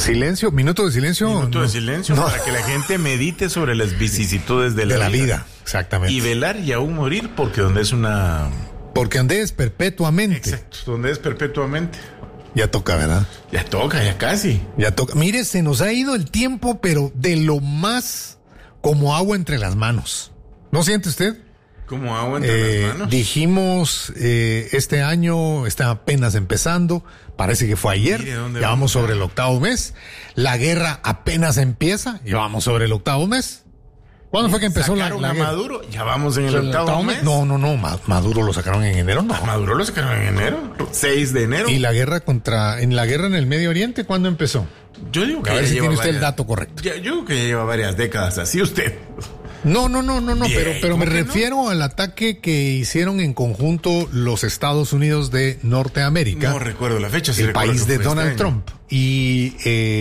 Silencio, minuto de silencio. Minuto de silencio para que la gente medite sobre las vicisitudes de la vida. Exactamente. Y velar y aún morir, porque donde es una... Porque donde es perpetuamente. Exacto, donde es perpetuamente. Ya toca, ¿verdad? Ya toca, ya casi. Ya toca. Mire, se nos ha ido el tiempo, pero de lo más como agua entre las manos. ¿No siente usted? Como agua entre las manos. Dijimos, este año está apenas empezando, parece que fue ayer, ya vamos sobre el 8º mes. La guerra apenas empieza, ya vamos sobre el 8º mes. ¿Cuándo fue que empezó la guerra? Maduro, ya vamos en el 8º mes. No, Maduro lo sacaron en enero, no. Maduro lo sacaron en enero, 6 de enero. ¿Y la guerra en el Medio Oriente cuándo empezó? Yo digo que a ver si lleva tiene usted el dato correcto. Yo digo que lleva varias décadas, así usted. No, pero me refiero al ataque que hicieron en conjunto los Estados Unidos de Norteamérica. No recuerdo la fecha. El país de Donald Trump y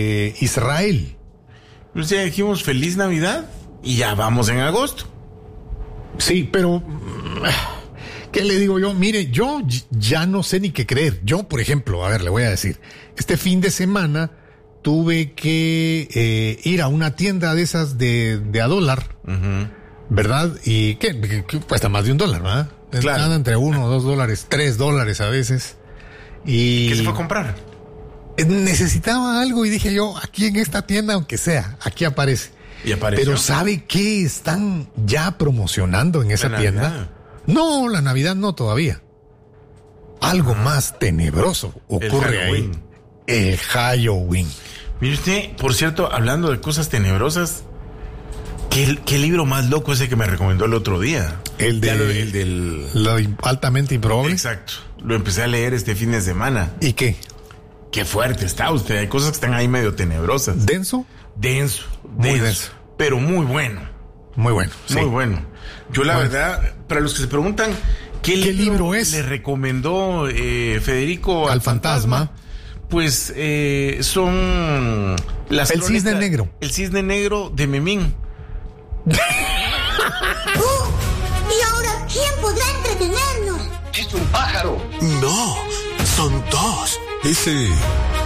Israel. Pues ya dijimos feliz Navidad y ya vamos en agosto. Sí, pero ¿qué le digo yo? Mire, yo ya no sé ni qué creer. Yo, por ejemplo, a ver, le voy a decir, este fin de semana tuve que ir a una tienda de esas de a dólar, ¿verdad? Y que cuesta más de $1, ¿verdad? Claro. Nada entre $1, $2, $3 a veces. Y ¿qué se fue a comprar? Necesitaba algo y dije yo, aquí en esta tienda, aunque sea, aquí aparece. ¿Y apareció? Pero ¿sabe qué están ya promocionando en esa tienda? Navidad. No, la Navidad no todavía. Algo más tenebroso ocurre ahí. El Halloween. Mire usted, por cierto, hablando de cosas tenebrosas, ¿qué libro más loco ese que me recomendó el otro día? El del... Lo altamente improbable. Exacto. Lo empecé a leer este fin de semana. ¿Y qué? Qué fuerte está usted. Hay cosas que están ahí medio tenebrosas. ¿Denso? Denso. Muy denso. Pero muy bueno. Muy bueno. Sí. Muy bueno. Yo la verdad, para los que se preguntan, ¿qué libro es? Le recomendó Federico al fantasma? Pues son las El Cisne Negro. El Cisne Negro de Memín. ¿Y ahora quién podrá entretenernos? Es un pájaro. No, son dos. Ese